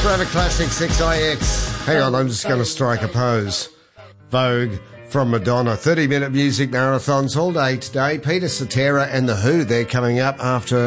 Forever Classic 6IX. Hang on, I'm just going to strike a pose. Vogue from Madonna. 30-minute music marathons all day today. Peter Cetera and The Who, they're coming up after